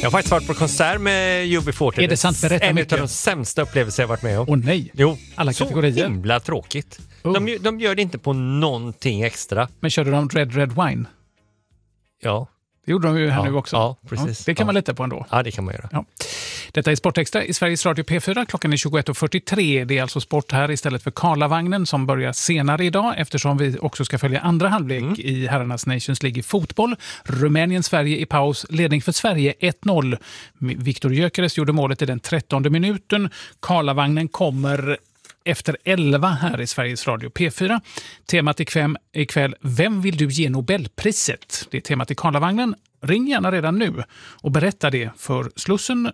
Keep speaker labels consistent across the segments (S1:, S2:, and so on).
S1: Jag har faktiskt varit på konsert med UB40.
S2: Är det sant? Berätta
S1: en
S2: mycket.
S1: av de sämsta upplevelser jag varit med om.
S2: Åh nej,
S1: Jo,
S2: alla kategorier.
S1: Så himla tråkigt.
S2: Oh.
S1: De gör det inte på någonting extra.
S2: Men körde de Red Wine?
S1: Ja.
S2: Det gjorde de ju här nu också.
S1: Ja, precis.
S2: Det kan man lita på ändå.
S1: Ja, det kan man göra.
S2: Ja. Detta är Sportextra i Sveriges Radio P4. Klockan är 21.43. Det är alltså sport här istället för Karlavagnen som börjar senare idag eftersom vi också ska följa andra halvlek i herrarnas Nations League i fotboll. Rumänien-Sverige i paus. Ledning för Sverige 1-0. Viktor Gyökeres gjorde målet i den 13:e minuten. Karlavagnen kommer efter 11 här i Sveriges Radio P4. Temat ikväll, vem vill du ge Nobelpriset? Det är temat i Karlavagnen. Ring gärna redan nu och berätta det för Slussen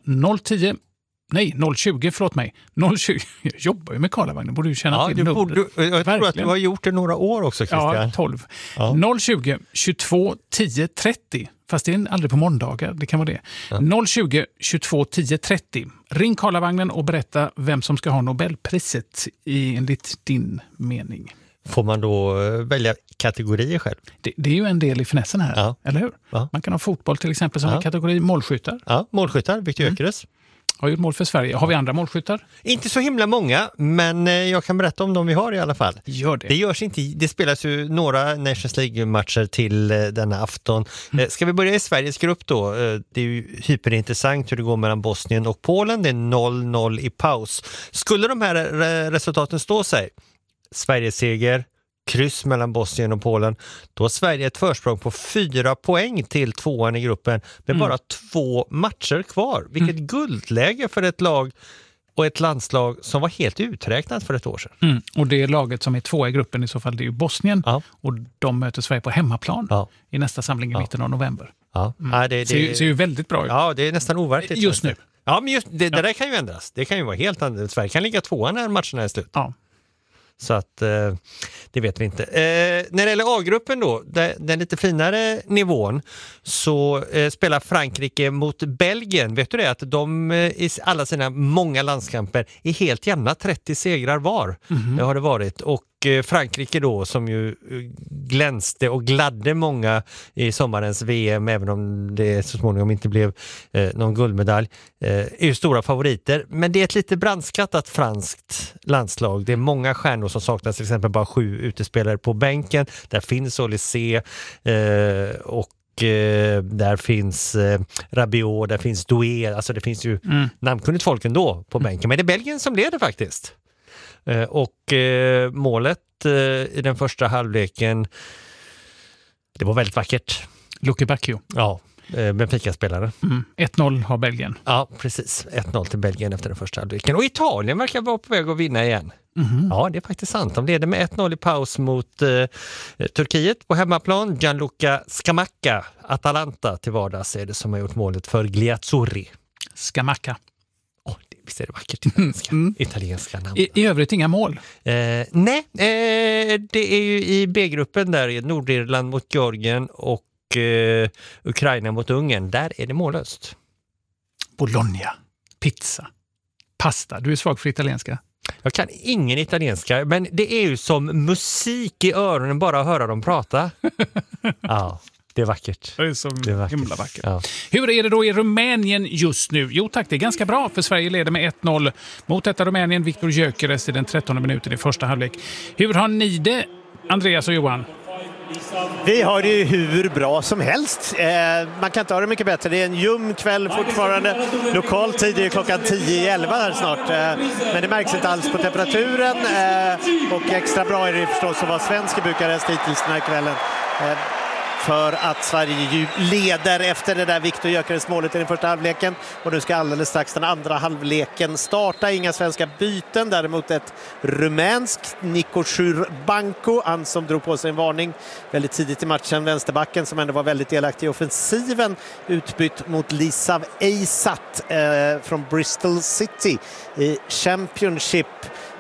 S2: 020, förlåt mig. 020. Jag jobbar ju med Karlavagnen, borde du känna till.
S1: Jag tror att du har gjort det några år också, Christian.
S2: Ja, 12.
S1: Ja.
S2: 020 22 10 30. Fast det är aldrig på måndagar, det kan vara det. Ja. 020 22 10 30. Ring Karlavagnen och berätta vem som ska ha Nobelpriset enligt din mening.
S1: Får man då välja kategorier själv?
S2: Det är ju en del i finessen här, eller hur?
S1: Ja.
S2: Man kan ha fotboll till exempel som en kategori, målskyttar.
S1: Ja, målskyttar, Viktor Gyökeres.
S2: Har gjort mål för Sverige. Har vi andra målskyttar?
S1: Inte så himla många, men jag kan berätta om dem vi har i alla fall.
S2: Gör det.
S1: Det görs inte, det spelas ju några Nations League-matcher till denna afton. Ska vi börja i Sveriges grupp då? Det är ju hyperintressant hur det går mellan Bosnien och Polen. Det är 0-0 i paus. Skulle de här resultaten stå sig? Sveriges seger, kryss mellan Bosnien och Polen. Då har Sverige ett försprång på 4 poäng till tvåan i gruppen med bara 2 matcher kvar. Vilket guldläge för ett lag och ett landslag som var helt uträknat för ett år sedan.
S2: Och det laget som är 2 i gruppen i så fall, det är ju Bosnien. Ja. Och de möter Sverige på hemmaplan i nästa samling i mitten av november.
S1: Ja. Det
S2: ser ju väldigt bra ut.
S1: Ja, det är nästan overkligt.
S2: Just nu.
S1: Ja, men just det där kan ju ändras. Det kan ju vara helt annorlunda. Sverige kan ligga 2 när matcherna är slut.
S2: Ja.
S1: Så att det vet vi inte. När det gäller A-gruppen då, den lite finare nivån, så spelar Frankrike mot Belgien. Vet du det? Att de i alla sina många landskamper är helt jämna, 30 segrar var. Det har det varit. Och Frankrike då, som ju glänste och gladde många i sommarens VM, även om det så småningom inte blev någon guldmedalj, är ju stora favoriter. Men det är ett lite brandskattat franskt landslag. Det är många stjärnor som saknas, till exempel bara 7 utespelare på bänken. Där finns Olysée och där finns Rabiot, där finns Doué, alltså det finns ju namnkunnigt folk ändå på bänken. Men det är Belgien som leder faktiskt. Och målet i den första halvleken, det var väldigt vackert.
S2: Lucky Bacchio.
S1: Ja, Benfica-spelare.
S2: 1-0 har Belgien.
S1: Ja, precis. 1-0 till Belgien efter den första halvleken. Och Italien verkar vara på väg att vinna igen. Ja, det är faktiskt sant. De leder med 1-0 i paus mot Turkiet på hemmaplan. Gianluca Scamacca, Atalanta till vardags, är det som har gjort målet för Gliazzurri.
S2: Scamacca.
S1: Visst är det vackert italienska namn.
S2: I övrigt inga mål?
S1: Nej, det är ju i B-gruppen där Nordirland mot Georgien och Ukraina mot Ungern. Där är det mållöst.
S2: Bologna, pizza, pasta. Du är svag för italienska.
S1: Jag kan ingen italienska, men det är ju som musik i öronen bara att höra dem prata. Ja. Det är vackert.
S2: Det är så himla vackert.
S1: Ja.
S2: Hur är det då i Rumänien just nu? Jo tack, det är ganska bra för Sverige leder med 1-0 mot detta Rumänien. Viktor Gyökeres i den 13:e minuten i första halvlek. Hur har ni det, Andreas och Johan?
S3: Vi har det ju hur bra som helst. Man kan inte ha det mycket bättre. Det är en ljum kväll fortfarande. Lokal tid är klockan 10:11 här snart. Men det märks inte alls på temperaturen. Och extra bra är det förstås att vara svensk i Bukarest hittills den här kvällen. För att Sverige ju leder efter det där Viktor Gyökeres målet i den första halvleken. Och nu ska alldeles strax den andra halvleken starta. Inga svenska byten, däremot ett rumänskt Nico Șurbancu, han som drog på sig en varning väldigt tidigt i matchen. Vänsterbacken som ändå var väldigt delaktig i offensiven, utbytt mot Lisav Eisat från Bristol City i Championship.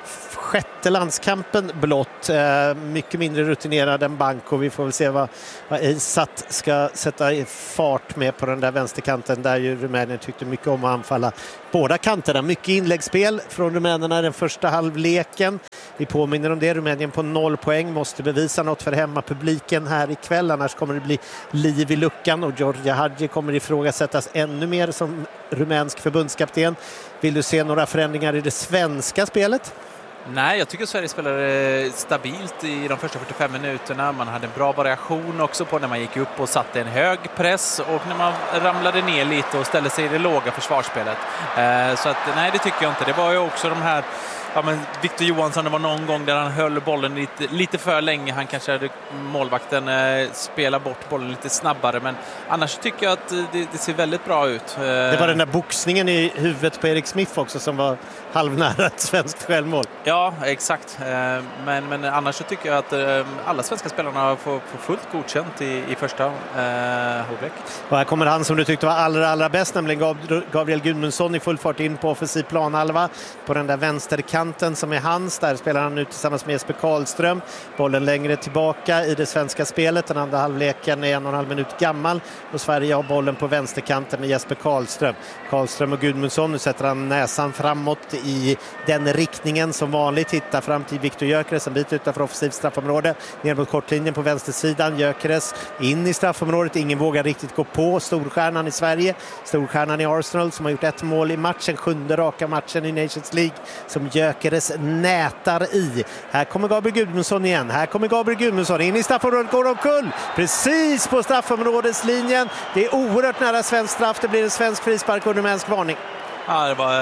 S3: sjätte landskampen blott. Mycket mindre rutinerad än Banco. Vi får väl se vad Eisat ska sätta i fart med på den där vänsterkanten, där ju Rumänien tyckte mycket om att anfalla båda kanterna. Mycket inläggsspel från rumänerna den första halvleken. Vi påminner om det. Rumänien på 0 poäng måste bevisa något för hemmapubliken här ikväll, annars kommer det bli liv i luckan och Georgia Hadji kommer ifrågasättas ännu mer som rumänsk förbundskapten. Vill du se några förändringar i det svenska spelet?
S4: Nej, jag tycker Sverige spelade stabilt i de första 45 minuterna. Man hade en bra variation också på när man gick upp och satte en hög press och när man ramlade ner lite och ställde sig i det låga försvarsspelet. Så att, nej, det tycker jag inte. Det var ju också de här... Ja, men Victor Johansson, det var någon gång där han höll bollen lite för länge. Han kanske hade målvakten spela bort bollen lite snabbare. Men annars tycker jag att det ser väldigt bra ut.
S3: Det var den där boxningen i huvudet på Erik Smith också som var halvnära ett svenskt självmål.
S4: Ja, exakt. Men annars så tycker jag att alla svenska spelarna får fullt godkänt i första halvlek.
S3: Och här kommer han som du tyckte var allra bäst, nämligen Gabriel Gudmundsson i full fart in på offensiv planhalva på den där vänsterkanten som är hans. Där spelar han nu tillsammans med Jesper Karlström. Bollen längre tillbaka i det svenska spelet. Den andra halvleken är 1,5 minut gammal och Sverige har bollen på vänsterkanten med Jesper Karlström. Karlström och Gudmundsson, nu sätter han näsan framåt i den riktningen som vanligt. Hittar fram till Viktor Gyökeres en bit utanför offensivt straffområde. Ner mot kortlinjen på vänstersidan. Gyökeres in i straffområdet. Ingen vågar riktigt gå på storstjärnan i Sverige. Storstjärnan i Arsenal som har gjort 1 mål i matchen. 7:e raka matchen i Nations League som Gyökeres nätar i. Här kommer Gabriel Gudmundsson igen. Här kommer Gabriel Gudmundsson in i straffområdet. Går omkull. Precis på straffområdeslinjen. Det är oerhört nära svensk straff. Det blir en svensk frispark och rumänsk varning.
S4: Ja, det var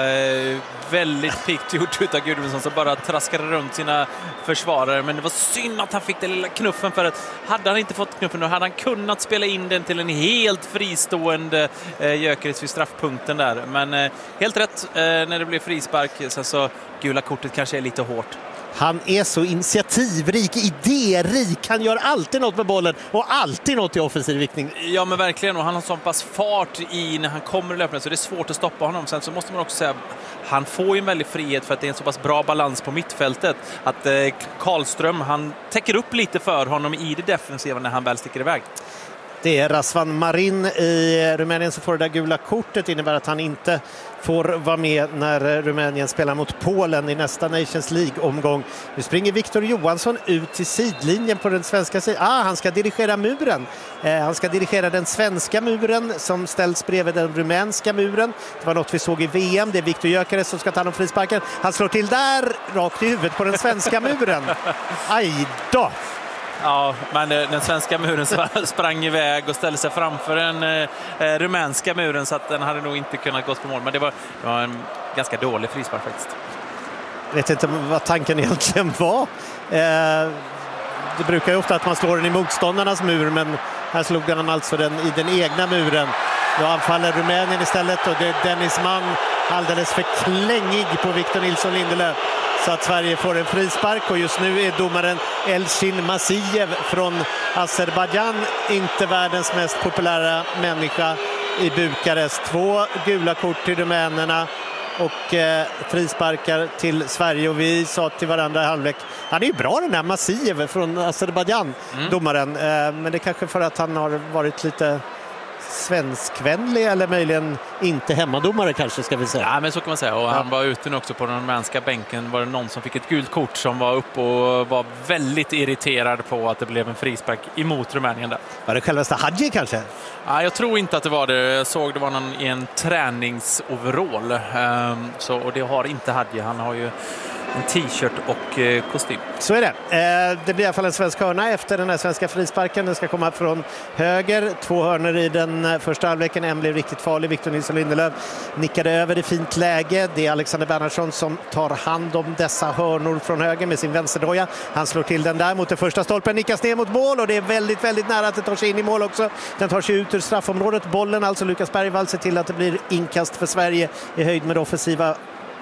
S4: väldigt piggt gjort utav Gudmundsson som bara traskade runt sina försvarare. Men det var synd att han fick den lilla knuffen, för att hade han inte fått knuffen då hade han kunnat spela in den till en helt fristående Gyökeres vid straffpunkten där. Men helt rätt när det blev frispark. Sen så gula kortet kanske är lite hårt.
S3: Han är så initiativrik, idérik. Han gör alltid något med bollen och alltid något i offensiv riktning.
S4: Ja, men verkligen. Och han har så pass fart i när han kommer i löpningen så det är svårt att stoppa honom. Sen så måste man också säga han får ju en väldig frihet för att det är en så pass bra balans på mittfältet. Att Karlström, han täcker upp lite för honom i det defensiva när han väl sticker iväg.
S3: Det är Razvan Marin i Rumänien som får det där gula kortet. Innebär att han inte får vara med när Rumänien spelar mot Polen i nästa Nations League-omgång. Nu springer Victor Johansson ut till sidlinjen på den svenska sidan. Han ska dirigera muren. Han ska dirigera den svenska muren som ställs bredvid den rumänska muren. Det var något vi såg i VM. Det är Viktor Gyökeres som ska ta hand om frisparken. Han slår till där, rakt i huvudet på den svenska muren. Aj då!
S4: Ja, men den svenska muren sprang iväg och ställde sig framför den rumänska muren så att den hade nog inte kunnat gå på mål. Men det var en ganska dålig frispark faktiskt.
S3: Jag vet inte vad tanken egentligen var. Det brukar ju ofta att man slår den i motståndarnas mur, men här slog han alltså den i den egna muren. Då anfaller Rumänien istället och det är Dennis Mann alldeles för klängig på Victor Nilsson Lindelöf. Så att Sverige får en frispark och just nu är domaren Elchin Masijev från Azerbaijan inte världens mest populära människa i Bukarest. 2 gula kort till rumänerna och frisparkar till Sverige, och vi sa till varandra i halvlek, han är ju bra den här Masijev från Azerbaijan, domaren, men det är kanske för att han har varit lite svenskvänlig eller möjligen inte hemmadomare kanske, ska vi säga.
S4: Ja, men så kan man säga. Och han var ute nu också på den rumänska bänken. Var det någon som fick ett gult kort som var uppe och var väldigt irriterad på att det blev en frispark emot Rumänien där.
S3: Var det självaste Hadji kanske?
S4: Ja, jag tror inte att det var det. Jag såg det var någon i en träningsoverall. Och det har inte Hadji. Han har ju en t-shirt och kostym.
S3: Så är det. Det blir i alla fall en svensk hörna efter den här svenska frisparken. Den ska komma från höger. 2 hörnor i den första halvleken. En blev riktigt farlig. Victor Nilsson Lindelöf nickade över i fint läge. Det är Alexander Bernhardsson som tar hand om dessa hörnor från höger med sin vänsterdoja. Han slår till den där mot den första stolpen. Nickas ner mot mål och det är väldigt, väldigt nära att det tar sig in i mål också. Den tar sig ut ur straffområdet. Bollen, alltså Lukas Bergvall, ser till att det blir inkast för Sverige i höjd med det offensiva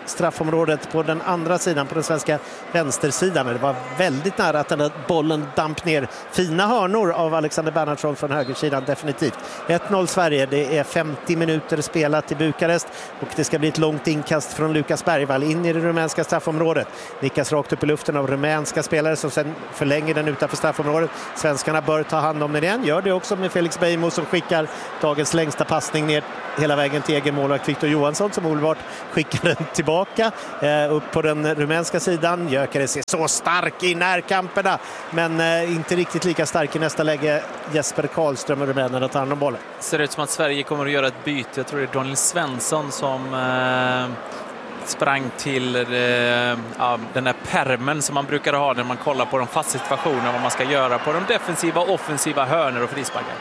S3: straffområdet på den andra sidan, på den svenska vänstersidan. Det var väldigt nära att den där bollen damp ner. Fina hörnor av Alexander Bernhardsson från högersidan, definitivt. 1-0 Sverige, det är 50 minuter spelat i Bukarest och det ska bli ett långt inkast från Lukas Bergvall in i det rumänska straffområdet. Nickas rakt upp i luften av rumänska spelare som sen förlänger den utanför straffområdet. Svenskarna bör ta hand om den igen, gör det också med Felix Beijmo som skickar dagens längsta passning ner hela vägen till egen målvakt Victor Johansson som omedelbart skickar den tillbaka upp på den rumänska sidan. Gyökeres är så stark i närkamperna men inte riktigt lika stark i nästa läge. Jesper Karlström och rumänerna tar hand om bollen.
S4: Ser ut som att Sverige kommer att göra ett byte. Jag tror det är Daniel Svensson som sprang till den här permen som man brukar ha när man kollar på de fasta situationerna, vad man ska göra på de defensiva och offensiva hörnor och frisparkar.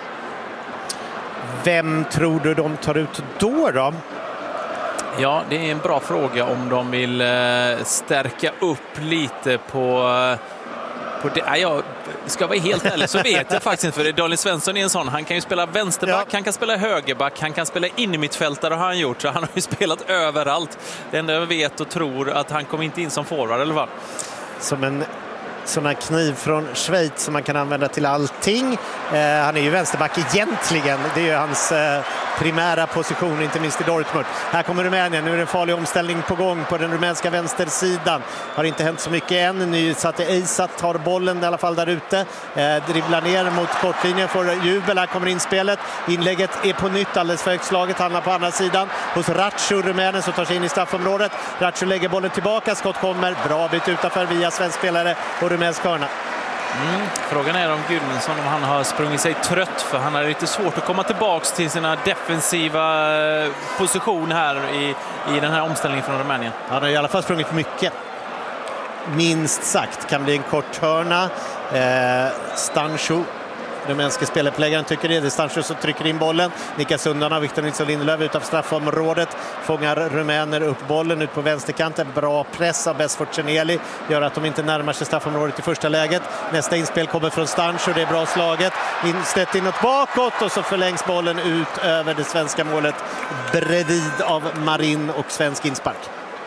S3: Vem tror du de tar ut då?
S4: Ja, det är en bra fråga om de vill stärka upp lite på det. Jag ska vara helt ärlig så vet jag faktiskt inte, för Daniel Svensson är en sån. Han kan ju spela vänsterback, han kan spela högerback, han kan spela in i mittfältare har han gjort, så han har ju spelat överallt. Det enda jag vet och tror att han kommer inte in som forward eller vad?
S3: Som en sån här kniv från Schweiz som man kan använda till allting. Han är ju vänsterback egentligen. Det är ju hans primära position, inte minst i Dortmund. Här kommer Rumänien. Nu är det en farlig omställning på gång på den rumänska vänstersidan. Har inte hänt så mycket än. Nysatte Eisat tar bollen i alla fall där ute. Dribblar ner mot kortlinjen, får jubel. Här kommer inspelet. Inlägget är på nytt alldeles för högt slaget. Handlar på andra sidan hos Ratsu, rumänen som tar sig in i straffområdet. Ratsu lägger bollen tillbaka. Skott kommer. Bra bit utanför via svensk spelare och rumänsk hörna.
S4: Frågan är om Gudmundsson, om han har sprungit sig trött, för han har lite svårt att komma tillbaks till sina defensiva position här i den här omställningen från Rumänien.
S3: Han har i alla fall sprungit mycket. Minst sagt. Kan bli en kort hörna. Stancho, rumänska spelarpläggaren, tycker det är Stancho som trycker in bollen. Nickas undan av Victor Nilsson Lindelöf utanför straffområdet. Fångar rumäner upp bollen ut på vänsterkanten. Bra press av Besfort Ceneli. Gör att de inte närmar sig straffområdet i första läget. Nästa inspel kommer från Stancho. Det är bra slaget. Inställt inåt bakåt och så förlängs bollen ut över det svenska målet. Bredvid av Marin och svensk inspark.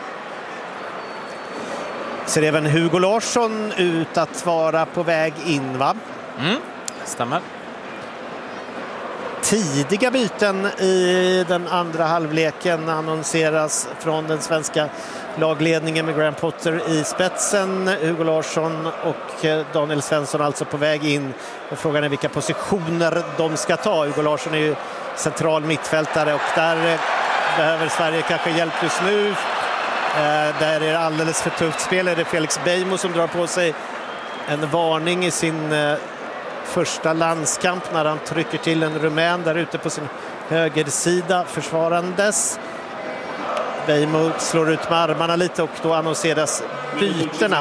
S3: Ser även Hugo Larsson ut att vara på väg in, va?
S4: Stämmer.
S3: Tidiga byten i den andra halvleken annonseras från den svenska lagledningen med Graham Potter i spetsen. Hugo Larsson och Daniel Svensson alltså på väg in. Och frågan är vilka positioner de ska ta. Hugo Larsson är ju central mittfältare och där behöver Sverige kanske hjälp just nu. Där är det alldeles för tufft spel. Det är Felix Beijmo som drar på sig en varning i sin första landskamp när han trycker till en rumän där ute på sin högersida försvarandes. Beijmo slår ut med armarna lite och då annonseras bytena.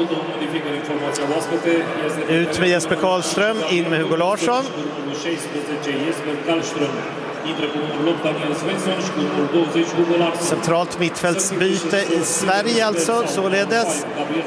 S3: Ut med Jesper Karlström, in med Hugo Larsson. Centralt mittfältsbyte i Sverige alltså, således.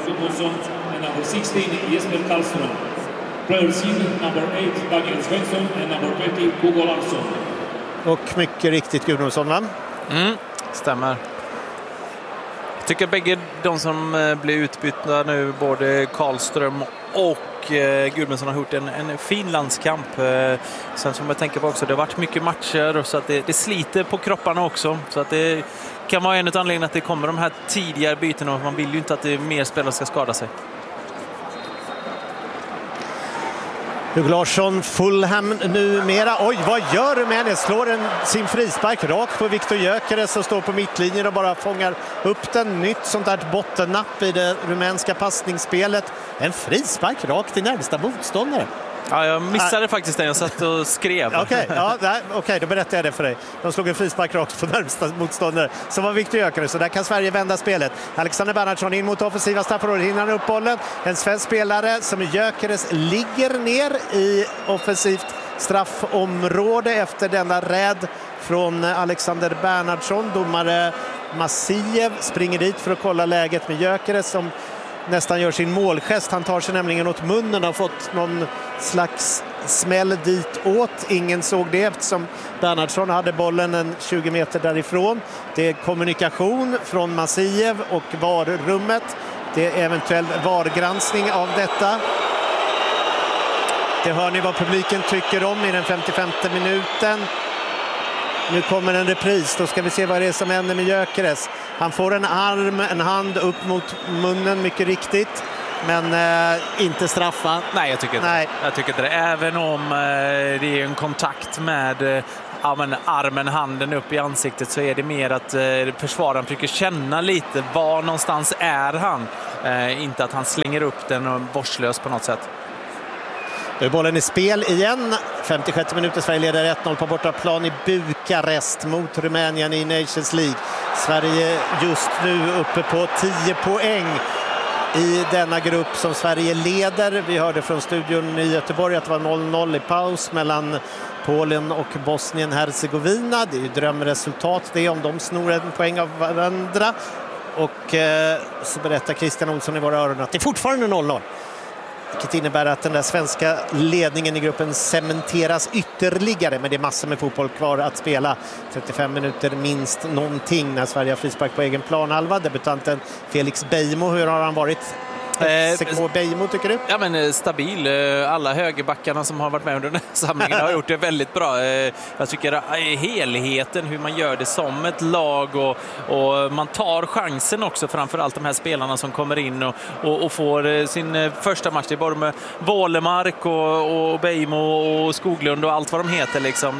S3: Och mycket riktigt Gudmundsson, va?
S4: Stämmer. Jag tycker bägge de som blir utbytta nu, både Karlström och Gudmundsson, har gjort en fin landskamp. Sen som jag tänker på också, det har varit mycket matcher så att det sliter på kropparna också. Så att det kan vara en av anledningarna att det kommer de här tidigare bytena och man vill ju inte att det mer spelare ska skada sig.
S3: Hugo Larsson, Fulham numera. Oj, vad gör Rumänien? Slår sin frispark rakt på Victor Gyökeres som står på mittlinjen och bara fångar upp den. Nytt sånt där bottennapp i det rumänska passningsspelet. En frispark rakt i närmsta motståndare.
S4: Ja, jag missade faktiskt den. Jag satt och skrev.
S3: Okej, då berättar jag det för dig. De slog en frispark rakt på närmsta motståndare som var Victor Gyökeres. Så där kan Sverige vända spelet. Alexander Bernhardsson in mot offensiva straffområdet. Hinner upp bollen. En svensk spelare som Gyökeres ligger ner i offensivt straffområde efter denna räd från Alexander Bernhardsson. Domare Massiev springer dit för att kolla läget med Gyökeres som nästan gör sin målgest. Han tar sig nämligen åt munnen och har fått någon slags smäll dit åt. Ingen såg det eftersom Bernhardsson hade bollen en 20 meter därifrån. Det är kommunikation från Masiev och VAR-rummet. Det är eventuell VAR-granskning av detta. Det hör ni vad publiken tycker om i den 55:e minuten. Nu kommer en repris. Då ska vi se vad det är som händer med Gyökeres. Han får en hand upp mot munnen, mycket riktigt. Men inte straffa.
S4: Nej, jag tycker inte. Jag tycker inte det. Även om det är en kontakt med armen, handen upp i ansiktet, så är det mer att försvararen försöker känna lite var någonstans är han. Inte att han slänger upp den och vårdslös på något sätt.
S3: Nu är bollen i spel igen. 56 minuter, Sverige leder 1-0 på bortaplan i Bukarest mot Rumänien i Nations League. Sverige just nu uppe på 10 poäng i denna grupp som Sverige leder. Vi hörde från studion i Göteborg att det var 0-0 i paus mellan Polen och Bosnien-Hercegovina. Det är ju drömresultat det om de snor en poäng av varandra. Och så berättar Christian Olsson i våra öron att det är fortfarande 0-0. Vilket innebär att den där svenska ledningen i gruppen cementeras ytterligare. Men det är massor med fotboll kvar att spela. 35 minuter minst någonting när Sverige har frispark på egen planhalva. Debutanten Felix Beijmo, hur har han varit? Beijmo, tycker du?
S4: Ja, men stabil. Alla högerbackarna som har varit med under den här samlingen har gjort det väldigt bra. Jag tycker helheten, hur man gör det som ett lag och man tar chansen också, framförallt de här spelarna som kommer in och får sin första match. Det är både med Wålemark och Beijmo och Skoglund och allt vad de heter. Liksom.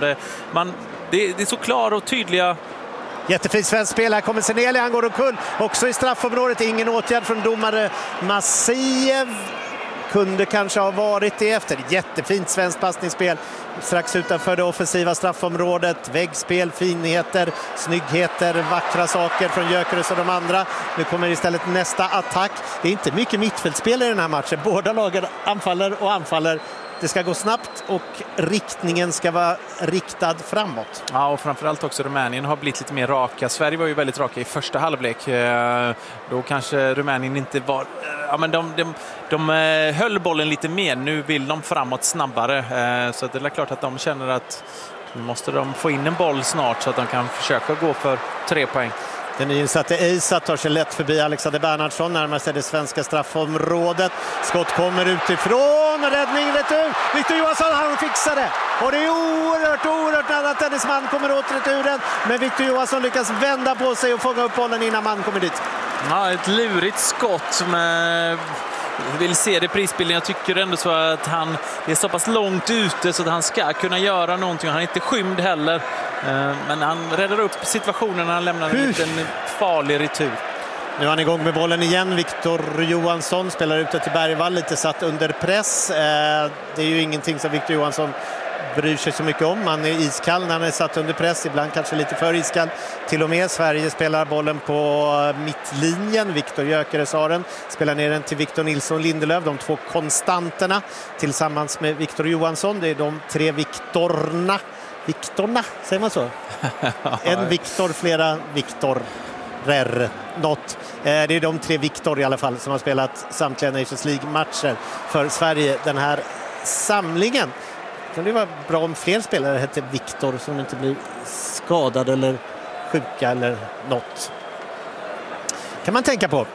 S4: Det är så klara och tydliga.
S3: Jättefint svenskt spel. Här kommer Seneli, han går omkull. Också i straffområdet, ingen åtgärd från domare Masiev. Kunde kanske ha varit det efter. Jättefint svenskt passningsspel. Strax utanför det offensiva straffområdet. Väggspel, finheter, snyggheter, vackra saker från Gyökeres och de andra. Nu kommer istället nästa attack. Det är inte mycket mittfältspel i den här matchen. Båda lagen anfaller och anfaller. Det ska gå snabbt och riktningen ska vara riktad framåt.
S4: Ja, och framförallt också Rumänien har blivit lite mer raka. Sverige var ju väldigt raka i första halvlek. Då kanske Rumänien inte var... Ja, men de höll bollen lite mer. Nu vill de framåt snabbare. Så det är klart att de känner att nu måste de få in en boll snart så att de kan försöka gå för 3 poäng.
S3: Den nyinsatte Eisa tar sig lätt förbi Alexander Bernhardsson, närmar sig det svenska straffområdet. Skott kommer utifrån, räddning retur. Victor Johansson, han fixar det. Och det är oerhört nära att Dennis Mann kommer åt returen. Men Victor Johansson lyckas vända på sig och fånga upp bollen innan Mann kommer dit.
S4: Ja, ett lurigt skott med... Jag vill se det prisbilden. Jag tycker ändå så att han är så pass långt ute så att han ska kunna göra någonting. Han är inte skymd heller. Men han räddar upp situationen när han lämnar en liten farlig retur.
S3: Nu är han igång med bollen igen. Victor Johansson spelar ute till Bergvall, lite satt under press. Det är ju ingenting som Victor Johansson bryr sig så mycket om. Han är iskall när han är satt under press. Ibland kanske lite för iskall. Till och med Sverige spelar bollen på mittlinjen. Victor Gyökeres har den. Spelar ner den till Victor Nilsson Lindelöf. De två konstanterna tillsammans med Victor Johansson. Det är de 3 Victorna. Victorna, säger man så? En Victor, flera Victorer. Något. Det är de 3 Victor i alla fall som har spelat samtliga Nations League-matcher för Sverige den här samlingen. Det var bra om fler spelare hette Victor som inte blir skadade eller sjuka eller något. Kan man tänka på.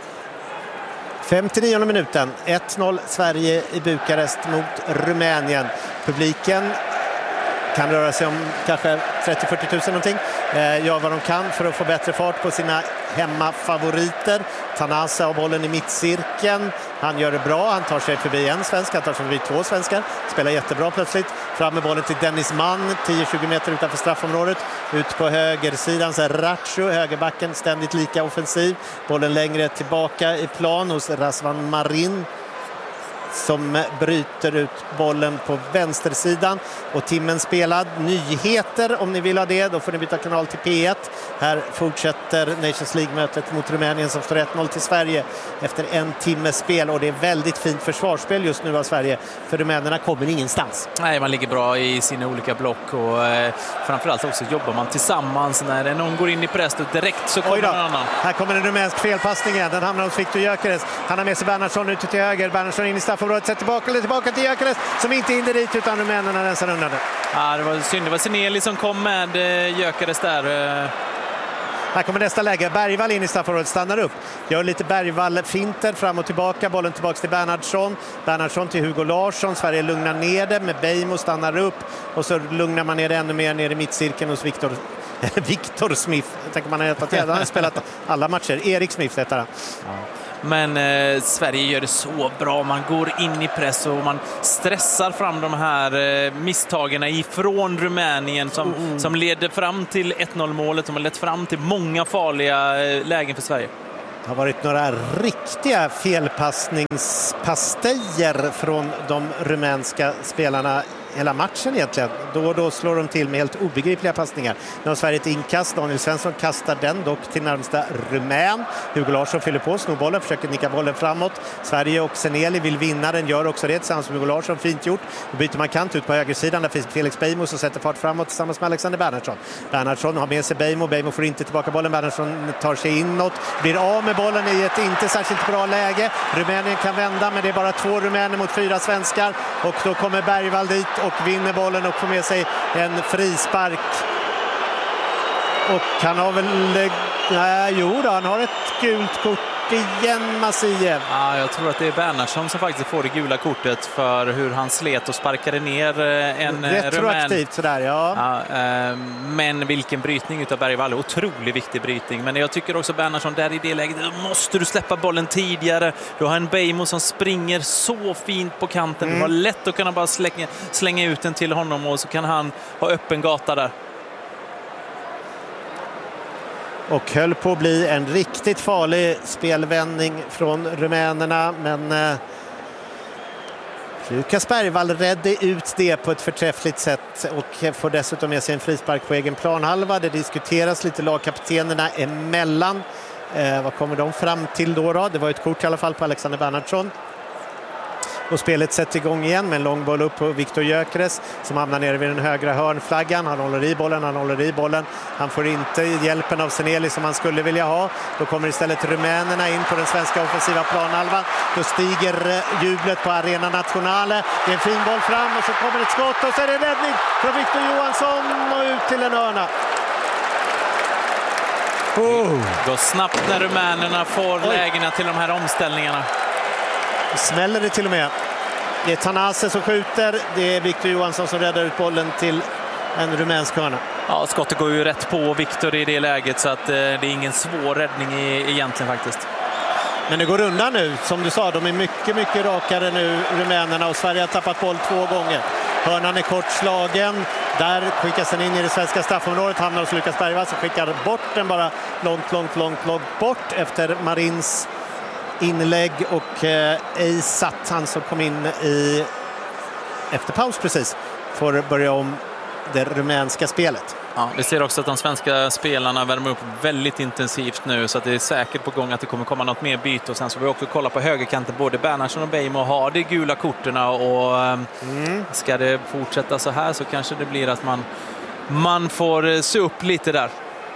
S3: 59 minuten. 1-0 Sverige i Bukarest mot Rumänien. Publiken kan röra sig om kanske 30-40 000 någonting. Gör vad de kan för att få bättre fart på sina hemmafavoriter. Tanase har bollen i mittcirkeln. Han gör det bra. Han tar sig förbi en svensk. Han tar sig förbi 2 svenskar. Spelar jättebra plötsligt. Fram med bollen till Dennis Mann. 10-20 meter utanför straffområdet. Ut på högersidan så är Ratcho, högerbacken, ständigt lika offensiv. Bollen längre tillbaka i plan hos Razvan Marin. som bryter ut bollen på vänstersidan och timmen spelad. Nyheter om ni vill ha det, då får ni byta kanal till P1. Här fortsätter Nations League-mötet mot Rumänien som står 1-0 till Sverige efter en timmes spel, och det är väldigt fint försvarsspel just nu av Sverige, för rumänerna kommer ingenstans.
S4: Nej, man ligger bra i sina olika block och framförallt också jobbar man tillsammans. När någon går in i press och direkt så kommer någon annan.
S3: Här kommer en rumänsk felpassning igen. Den hamnar hos Viktor Gyökeres. Han har med sig Bernhardsson ute till höger. Bernhardsson in i straffområdet, sätter tillbaka till Gyökeres som inte hinner dit, utan rumänerna rensar undan det.
S4: Ja, det var synd. Det var Seneli som kom med Gyökeres där.
S3: Här kommer nästa läge. Bergvall in i straffområdet, stannar upp. Gör lite Bergvall-finter fram och tillbaka. Bollen tillbaka till Bernhardsson. Bernhardsson till Hugo Larsson. Sverige lugnar ner det med Beijmo, stannar upp. Och så lugnar man ner det ännu mer ner i mittcirkeln hos Victor Smith. Jag tänker man han har spelat alla matcher. Erik Smith heter han.
S4: Ja. Men Sverige gör det så bra. Man går in i press och man stressar fram de här misstagen ifrån Rumänien som leder fram till 1-0-målet, som har lett fram till många farliga lägen för Sverige.
S3: Det har varit några riktiga felpassningspastejer från de rumänska spelarna hela matchen egentligen. Då och då slår de till med helt obegripliga passningar. Nu har Sverige ett inkast. Daniel Svensson kastar den dock till närmsta rumän. Hugo Larsson fyller på snowbollen, försöker nicka bollen framåt. Sverige och Seneli vill vinna, den gör också det tillsammans med Hugo Larsson. Fint gjort. Då byter man kant ut på högersidan. Där finns Felix Beijmo som sätter fart framåt tillsammans med Alexander Bernhardsson. Bernhardsson har med sig Beijmo. Beijmo får inte tillbaka bollen. Bernhardsson tar sig inåt. Blir av med bollen i ett inte särskilt bra läge. Rumänien kan vända, men det är bara 2 rumäner mot 4 svenskar. Och då kommer Bergvall dit och vinner bollen och får med sig en frispark. Och han har väl... han har ett gult kort igen, Massiev.
S4: Ja, jag tror att det är Bernhardsson som faktiskt får det gula kortet för hur han slet och sparkade ner en
S3: retroaktivt sådär, ja.
S4: Men vilken brytning utav Bergvall. Otroligt viktig brytning. Men jag tycker också Bernhardsson, där i det läget måste du släppa bollen tidigare. Du har en Beijmo som springer så fint på kanten. Det var lätt att kunna bara slänga ut den till honom och så kan han ha öppen gata där.
S3: Och höll på att bli en riktigt farlig spelvändning från rumänerna, men Lukas Bergvall räddade ut det på ett förträffligt sätt och får dessutom med sig en frispark på egen planhalva. Det diskuteras lite lagkaptenerna emellan. Vad kommer de fram till då? Det var ett kort i alla fall på Alexander Bernhardsson. Och spelet sätter igång igen med en lång boll upp på Viktor Gyökeres som hamnar nere vid den högra hörnflaggan. Han håller i bollen. Han får inte hjälpen av Seneli som han skulle vilja ha. Då kommer istället rumänerna in på den svenska offensiva planhalvan. Då stiger jublet på Arena Nationale. Det är en fin boll fram och så kommer ett skott och så är det räddning från Victor Johansson och ut till en hörna.
S4: Går snabbt när rumänerna får lägena till de här omställningarna.
S3: Smäller det till och med. Det är Tanase som skjuter. Det är Victor Johansson som räddar ut bollen till en rumänsk hörna.
S4: Ja, skottet går ju rätt på Victor i det läget så att det är ingen svår räddning egentligen faktiskt.
S3: Men det går undan nu. Som du sa, de är mycket, mycket rakare nu, rumänerna, och Sverige har tappat boll 2 gånger. Hörnan är kort slagen. Där skickas den in i det svenska straffområdet. Hamnar hos Lukas Bergvall som skickar bort den bara långt bort efter Marins inlägg och Eisat, han som kom in efter paus precis, får börja om det rumänska spelet.
S4: Ja, vi ser också att de svenska spelarna värmer upp väldigt intensivt nu, så att det är säkert på gång att det kommer komma något mer byte. Och sen så vi också kolla på högerkanten, både Bernhardsson och Beijmo har de gula korterna och ska det fortsätta så här så kanske det blir att man får se upp lite där.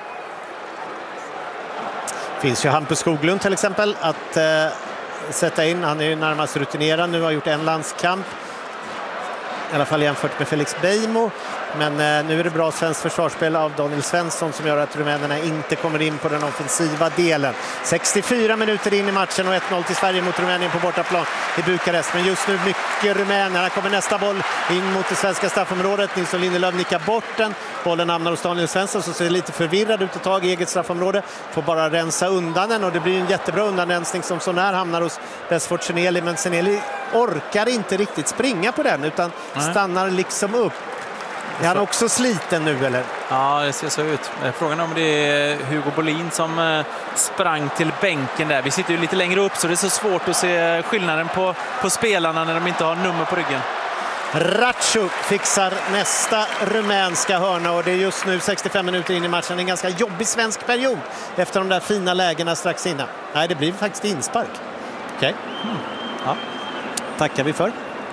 S3: Finns ju Hampus Skoglund till exempel att sätta in. Han är ju närmast rutinerad nu, har gjort en landskamp. I alla fall jämfört med Felix Beijmo. Men nu är det bra svenskt försvarsspel av Daniel Svensson som gör att rumänerna inte kommer in på den offensiva delen. 64 minuter in i matchen och 1-0 till Sverige mot Rumänien på bortaplan i Bukarest. Men just nu mycket rumäner. Här kommer nästa boll in mot det svenska straffområdet. Nilsson Lindelöf nickar bort den. Bollen hamnar hos Daniel Svensson som ser lite förvirrad ut ett tag i eget straffområde. Får bara rensa undan den och det blir en jättebra undanrensning som så när hamnar hos Besfort Seneli. Men Seneli orkar inte riktigt springa på den utan stannar liksom upp. Är han också sliten nu eller?
S4: Ja, det ser så ut. Frågan är om det är Hugo Bolin som sprang till bänken där. Vi sitter ju lite längre upp så det är så svårt att se skillnaden på spelarna när de inte har nummer på ryggen.
S3: Ratcho fixar nästa rumänska hörna och det är just nu 65 minuter in i matchen. En ganska jobbig svensk period efter de där fina lägena strax innan. Nej, det blir faktiskt inspark. Okej. Ja. Tackar vi för.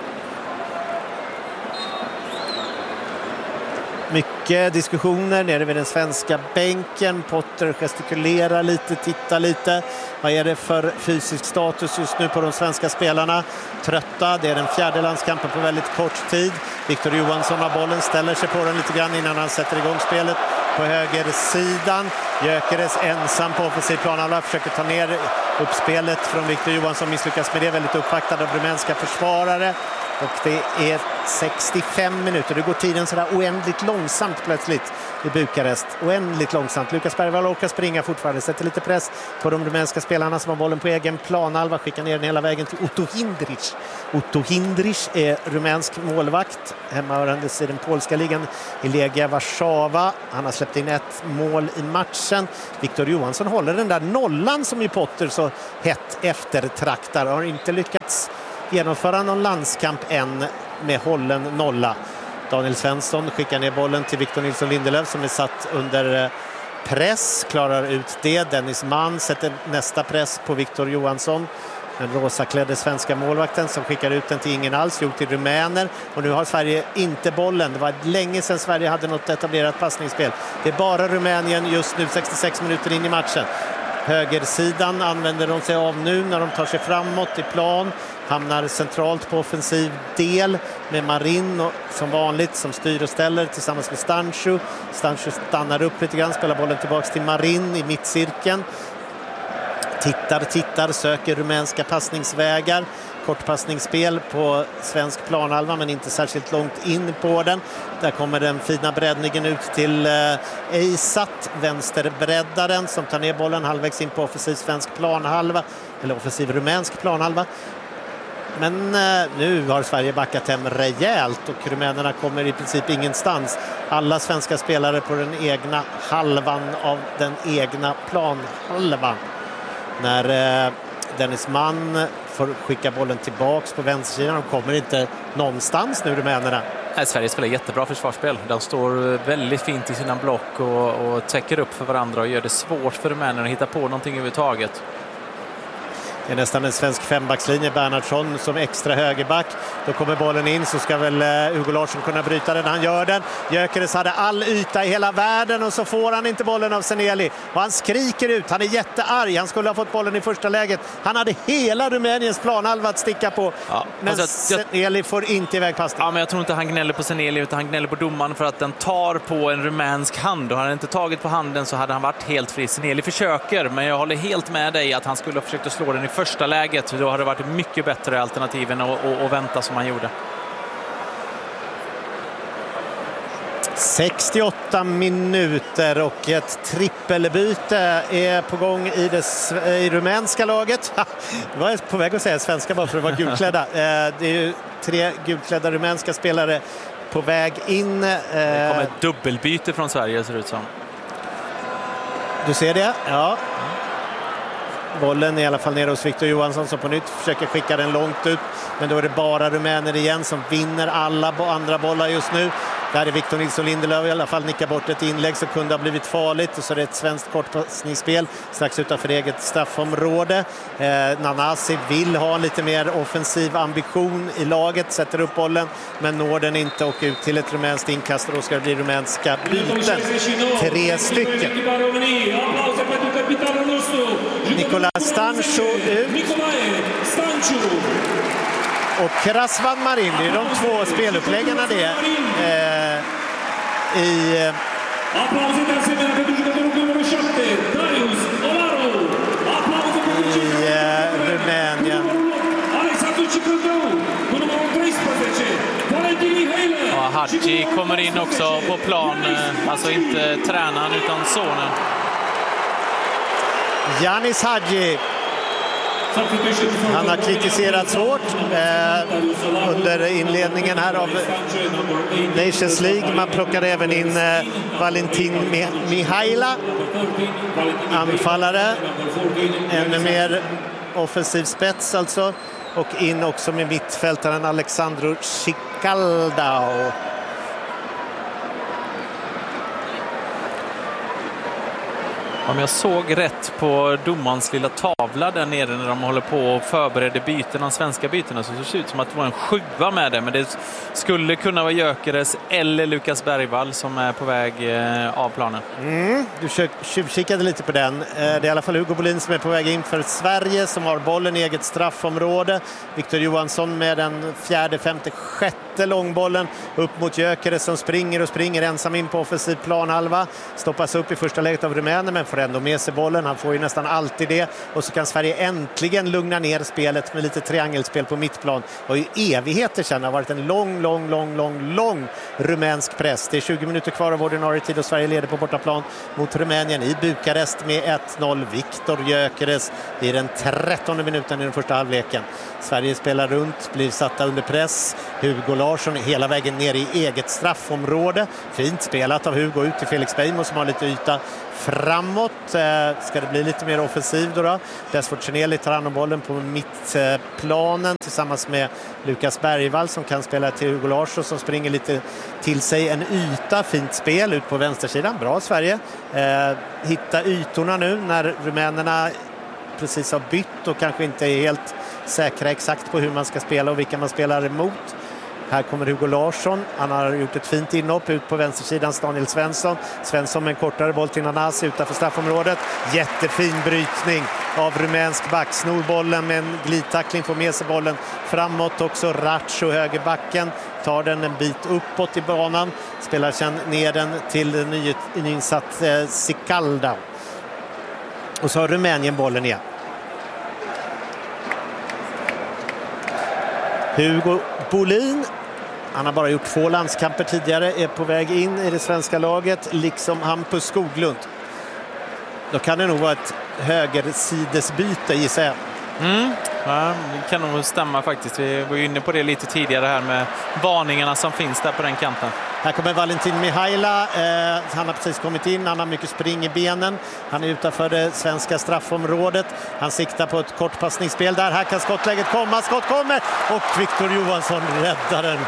S3: Mycket diskussioner nere vid den svenska bänken. Potter gestikulerar lite, tittar lite. Vad är det för fysisk status just nu på de svenska spelarna? Trötta, det är den fjärde landskampen på väldigt kort tid. Victor Johansson har bollen, ställer sig på den lite grann innan han sätter igång spelet på högersidan. Gyökeres ensam på offensiv plan. Alla försöker ta ner uppspelet från Victor Johansson, misslyckas med det. Väldigt uppvaktad av rumänska försvarare. Och det är 65 minuter. Det går tiden sådär oändligt långsamt plötsligt i Bukarest. Oändligt långsamt. Lukas Bergvall orkar springa fortfarande. Sätter lite press på de rumänska spelarna som har bollen på egen planhalva. Skickar ner den hela vägen till Otto Hindrich. Otto Hindrich är rumänsk målvakt. Hemmahörandes i den polska ligan i Legia Warszawa. Han har släppt in ett mål i matchen. Victor Johansson håller den där nollan som i Potter så hett eftertraktar. Har inte lyckats genomföra någon landskamp än med hållen nolla. Daniel Svensson skickar ner bollen till Victor Nilsson Lindelöf som är satt under press. Klarar ut det. Dennis Mann sätter nästa press på Victor Johansson. Den rosaklädde svenska målvakten som skickar ut den till ingen alls. Gjort till rumäner. Och nu har Sverige inte bollen. Det var länge sedan Sverige hade något etablerat passningsspel. Det är bara Rumänien just nu 66 minuter in i matchen. Högersidan använder de sig av nu när de tar sig framåt i plan. Hamnar centralt på offensiv del med Marin och, som vanligt som styr och ställer tillsammans med Stanchu. Stanchu stannar upp lite grann, spelar bollen tillbaks till Marin i mittcirkeln. Tittar, söker rumänska passningsvägar. Kortpassningsspel på svensk planhalva men inte särskilt långt in på den. Där kommer den fina breddningen ut till Eisat, vänsterbreddaren som tar ner bollen halvvägs in på offensiv svensk planhalva eller offensiv rumänsk planhalva. Men nu har Sverige backat hem rejält och rumänerna kommer i princip ingenstans. Alla svenska spelare på den egna halvan av den egna planhalvan. När Dennis Mann får skicka bollen tillbaks på vänstersidan. De kommer inte någonstans nu, rumänerna.
S4: Sverige spelar jättebra försvarsspel. De står väldigt fint i sina block och täcker upp för varandra och gör det svårt för rumänerna att hitta på någonting överhuvudtaget.
S3: Det är nästan en svensk fembackslinje. Bernhardsson som extra högerback. Då kommer bollen in så ska väl Hugo Larsson kunna bryta den. Han gör den. Gyökeres hade all yta i hela världen och så får han inte bollen av Seneli. Och han skriker ut. Han är jättearg. Han skulle ha fått bollen i första läget. Han hade hela Rumäniens planhalva att sticka på. Ja, men Seneli får inte iväg passningen.
S4: Ja, men jag tror inte han gnäller på Seneli utan han gnäller på domaren för att den tar på en rumänsk hand. Och hade han inte tagit på handen så hade han varit helt fri. Seneli försöker, men jag håller helt med dig att han skulle ha försökt att slå den i första läget. Då hade det varit mycket bättre alternativen att vänta som han gjorde.
S3: 68 minuter och ett trippelbyte är på gång i rumänska laget. Det var på väg att säga svenska bara för att vara gulklädda. Det är ju 3 gulklädda rumänska spelare på väg in.
S4: Det kommer ett dubbelbyte från Sverige ser det ut som.
S3: Du ser det? Ja. Bollen är i alla fall nere hos Victor Johansson som på nytt försöker skicka den långt ut. Men då är det bara rumäner igen som vinner alla andra bollar just nu. Där är Victor Nilsson Lindelöf i alla fall nickar bort ett inlägg som kunde ha blivit farligt. Och så är det ett svenskt kortpassningsspel strax utanför eget straffområde. Nanasi vill ha lite mer offensiv ambition i laget. Sätter upp bollen men når den inte och ut till ett rumänskt inkast. Och då ska det bli rumänska byten. 3 stycken. Nicolas Stanchu ut. Och Krasvan Marin, det är de 2 speluppläggarna det i Rumänien.
S4: Ja, Hadji kommer in också på plan, alltså inte tränaren utan sonen.
S3: Yanis Hadji Han har kritiserats hårt under inledningen här av Nations League. Man plockade även in Valentin Mihaila, anfallare, ännu mer offensiv spets alltså, och in också med mittfältaren Alexandru Cicaldao.
S4: Om jag såg rätt på domarens lilla tavla där nere när de håller på och förbereder byten, de svenska bytena, så det ser ut som att det var en 7 med det. Men det skulle kunna vara Gyökeres eller Lukas Bergvall som är på väg av planen.
S3: Du tjuvkikade lite på den. Det är i alla fall Hugo Bolin som är på väg in för Sverige, som har bollen i eget straffområde. Viktor Johansson med den 4:e, 5:e, 6:e långbollen upp mot Gyökeres som springer ensam in på offensiv planhalva. Stoppas upp i första läget av Rumänen, men får ändå med sig bollen. Han får ju nästan alltid det. Och så kan Sverige äntligen lugna ner spelet med lite triangelspel på mittplan. Och i evigheter sedan har varit en lång rumänsk press. Det är 20 minuter kvar av ordinarie tid och Sverige leder på bortaplan mot Rumänien i Bukarest med 1-0. Viktor Gyökeres i den 13:e minuten i den första halvleken. Sverige spelar runt, blir satta under press. Hugo Larsson hela vägen ner i eget straffområde. Fint spelat av Hugo ut till Felix Beijmo som har lite yta framåt. Ska det bli lite mer offensiv då? Desford Cheneli tar hand om bollen på mittplanen tillsammans med Lukas Bergvall som kan spela till Hugo Larsson som springer lite till sig en yta. Fint spel ut på vänstersidan. Bra Sverige. Hitta ytorna nu när rumänerna precis har bytt och kanske inte är helt säkra exakt på hur man ska spela och vilka man spelar emot. Här kommer Hugo Larsson. Han har gjort ett fint inhopp ut på vänstersidan. Daniel Svensson. Svensson med en kortare boll till Nanasi utanför straffområdet. Jättefin brytning av rumänsk back. Snor bollen med en glidtackling. Får med sig bollen framåt också. Ratcho högerbacken. Tar den en bit uppåt i banan. Spelar sedan ner den till nyinsatt Cicaldao. Och så har Rumänien bollen igen. Hugo Bolin, han har bara gjort 2 landskamper tidigare, är på väg in i det svenska laget, liksom Hampus Skoglund. Då kan det nog vara ett högersidesbyte, gissar jag.
S4: Ja, det kan nog stämma faktiskt. Vi var ju inne på det lite tidigare här med varningarna som finns där på den kanten.
S3: Här kommer Valentin Mihaila. Han har precis kommit in. Han har mycket spring i benen. Han är utanför det svenska straffområdet. Han siktar på ett kortpassningsspel där. Här kan skottläget komma. Skott kommer! Och Viktor Johansson räddar den.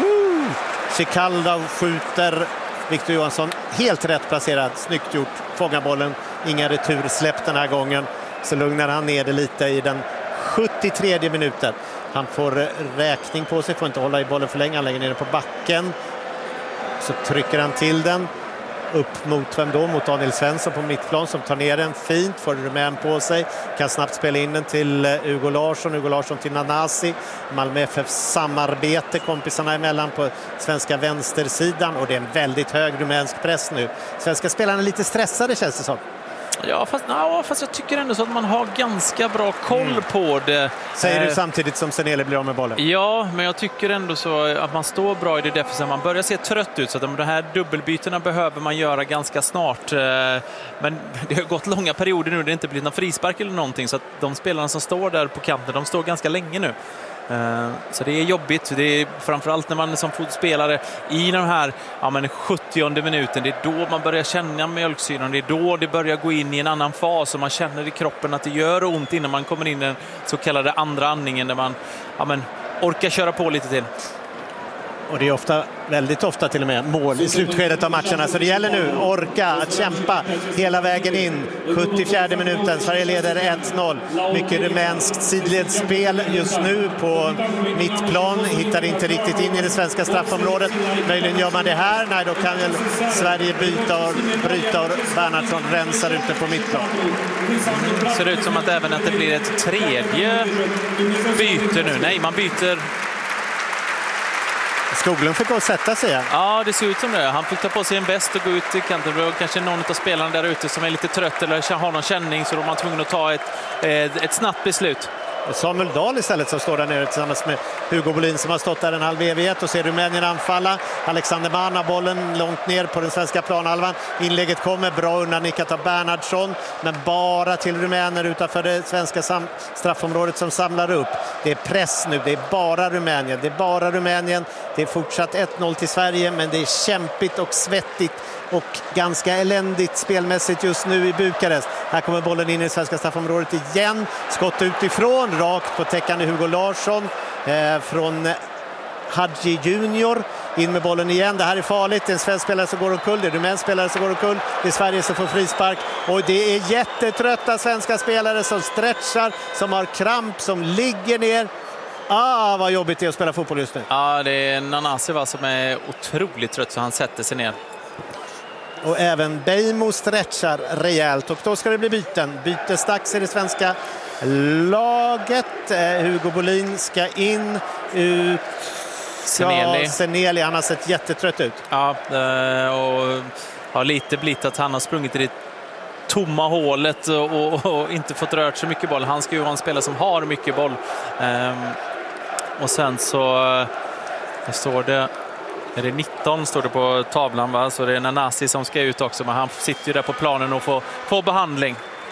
S3: Cicaldao skjuter. Viktor Johansson helt rätt placerad. Snyggt gjort. Fångar bollen. Inga retursläpp den här gången. Så lugnar han ner det lite i den 73:e minuten. Han får räkning på sig. Får inte hålla i bollen för länge. Han lägger ner den på backen. Så trycker han till den upp mot vem då? Mot Daniel Svensson på mittplan som tar ner den fint, får Rumän på sig, kan snabbt spela in den till Hugo Larsson till Nanasi. Malmö FF samarbete kompisarna emellan på svenska vänstersidan och det är en väldigt hög rumänsk press nu. Svenska spelarna är lite stressade känns det som.
S4: Ja, fast jag tycker ändå så att man har ganska bra koll på det.
S3: Säger du samtidigt som Seneli blir av med bollen?
S4: Ja, men jag tycker ändå så att man står bra i det defensiva. Man börjar se trött ut så att de här dubbelbytena behöver man göra ganska snart. Men det har gått långa perioder nu. Det har inte blivit någon frispark eller någonting så att de spelarna som står där på kanten, de står ganska länge nu. Så det är jobbigt. Det är framförallt när man som fotbollsspelare i den här 70:e minuten, det är då man börjar känna mjölksyran, det är då det börjar gå in i en annan fas och man känner i kroppen att det gör ont innan man kommer in i den så kallade andra andningen där man orkar köra på lite till.
S3: Och det är väldigt ofta till och med mål i slutskedet av matcherna. Så det gäller nu orka att kämpa hela vägen in. 74:e minuten. Sverige leder 1-0. Mycket rumänskt sidledsspel just nu på mittplan. Hittar inte riktigt in i det svenska straffområdet. Möjligen gör man det här. Nej, då kan väl Sverige bryta och Bernhardsson rensar ute på mittplan.
S4: Det ser ut som att även att det blir ett tredje byte nu. Nej, man byter...
S3: Skoglund fick gå och sätta sig igen.
S4: Ja, det ser ut som det. Han fick ta på sig en väst och gå ut i kanten. Det var kanske någon av spelarna där ute som är lite trött eller har någon känning så då är man tvungen att ta ett snabbt beslut.
S3: Samuel Dahl istället som står där nere tillsammans med Hugo Bolin som har stått där en halv evighet och ser Rumänien anfalla. Alexander Mann har bollen långt ner på den svenska planhalvan. Inlägget kommer bra undan nickat av Bernhardsson, men bara till rumäner utanför det svenska straffområdet som samlar upp. Det är press nu, det är bara Rumänien. Det är fortsatt 1-0 till Sverige, men det är kämpigt och svettigt och ganska eländigt spelmässigt just nu i Bukarest. Här kommer bollen in i det svenska straffområdet igen. Skott utifrån, rakt på täckande Hugo Larsson från Hadji Junior. In med bollen igen. Det här är farligt. Det är en svensk spelare som går omkull. Det är en rumänsk spelare som går omkull. Det är Sverige som får frispark. Och det är jättetrötta svenska spelare som stretchar, som har kramp, som ligger ner. Vad jobbigt det är att spela fotboll just nu.
S4: Ja, det är Nanasi som är otroligt trött så han sätter sig ner.
S3: Och även Beijmo stretchar rejält. Och då ska det bli byten. Bytesdags i det svenska laget. Hugo Bolin ska in, ut. Seneli, han har sett jättetrött ut.
S4: Ja, och har lite blivit att han har sprungit i det tomma hålet och inte fått rört så mycket boll. Han ska ju vara en spelare som har mycket boll. Och sen så står det, är det 19 står det på tavlan, va? Så det är Nanasi som ska ut också, men han sitter ju där på planen och får behandling.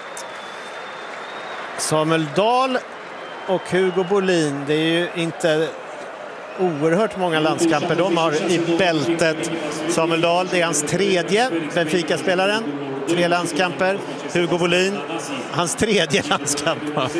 S3: Samuel Dahl och Hugo Bolin, det är ju inte oerhört många landskamper de har i bältet. Samuel Dahl, det är hans tredje Benfica-spelaren. 3 landskamper. Hugo Bolin, hans tredje landskamp.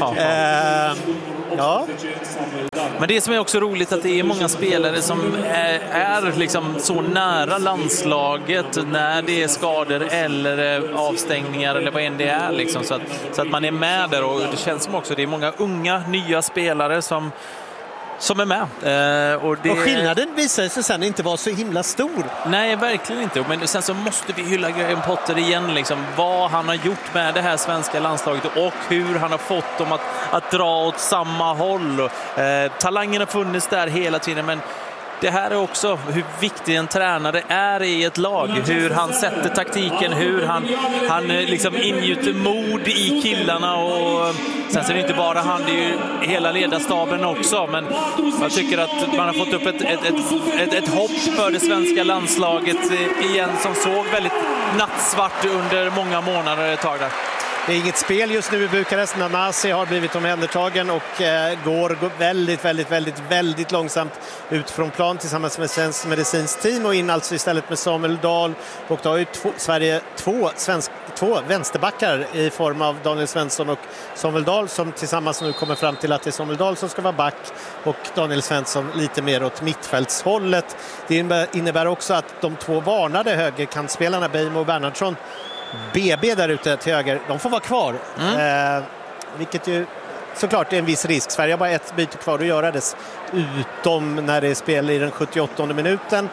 S3: Ja.
S4: Men det som är också roligt att det är många spelare som är liksom så nära landslaget när det är skador eller avstängningar eller vad än det är liksom, så att man är med där, och det känns som också det är många unga nya spelare som är med. Och
S3: skillnaden visar sig sen inte vara så himla stor.
S4: Nej, verkligen inte. Men sen så måste vi hylla Graham Potter igen. Liksom, vad han har gjort med det här svenska landslaget och hur han har fått dem att dra åt samma håll. Talangen har funnits där hela tiden, men det här är också hur viktig en tränare är i ett lag. Hur han sätter taktiken, hur han liksom ingjuter mod i killarna. Och sen så är det inte bara han, det är ju hela ledarstaben också. Men jag tycker att man har fått upp ett hopp för det svenska landslaget igen, som såg väldigt nattsvart under många månader ett tag där.
S3: Det är inget spel just nu i Bukarest. Nanasi har blivit omhändertagen och går väldigt långsamt ut från plan tillsammans med svensk medicinskt team och in alltså istället med Samuel Dahl. Och då har ju Sverige två vänsterbackar i form av Daniel Svensson och Samuel Dahl, som tillsammans nu kommer fram till att det är Samuel Dahl som ska vara back och Daniel Svensson lite mer åt mittfältshållet. Det innebär också att de två varnade högerkantspelarna Beijmo och Bernhardsson, BB där ute till höger, de får vara kvar. Vilket ju såklart är en viss risk. Sverige har bara ett byte kvar att göra det, utom när det är spel i den 78:e minuten.